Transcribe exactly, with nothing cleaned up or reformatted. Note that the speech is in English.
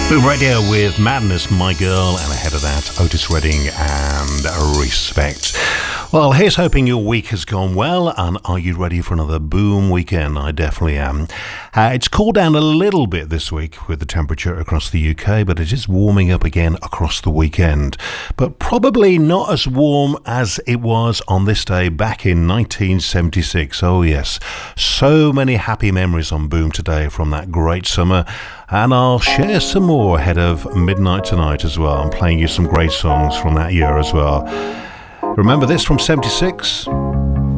Boom Radio with Madness, My Girl, and ahead of that, Otis Redding and Respect. Well, here's hoping your week has gone well, and are you ready for another boom weekend? I definitely am. Uh, it's cooled down a little bit this week with the temperature across the U K, but it is warming up again across the weekend. But probably not as warm as it was on this day back in nineteen seventy-six. Oh yes, so many happy memories on Boom today from that great summer, and I'll share some more ahead of midnight tonight as well. I'm playing you some great songs from that year as well. Remember this from seventy-six?